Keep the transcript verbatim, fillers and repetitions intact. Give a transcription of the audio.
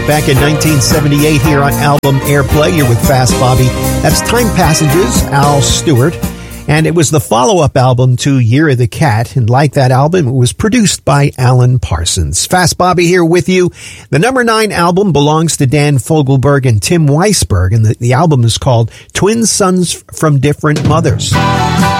Back in nineteen seventy-eight here on Album Airplay, you're with Fast Bobby. That's Time Passages, Al Stewart. And it was the follow-up album to Year of the Cat. And like that album, it was produced by Alan Parsons. Fast Bobby here with you. The number nine album belongs to Dan Fogelberg and Tim Weisberg. And the, the album is called Twin Sons from Different Mothers.